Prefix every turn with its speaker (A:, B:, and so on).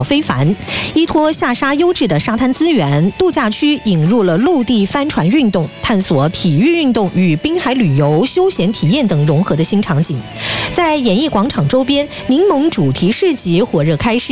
A: 非凡，依托下沙优质的沙滩资源，度假区引入了陆地帆船运动，探索体育运动与滨海旅游、休闲体验等融合的新场景。在演艺广场周边，柠檬主题市集火热开市。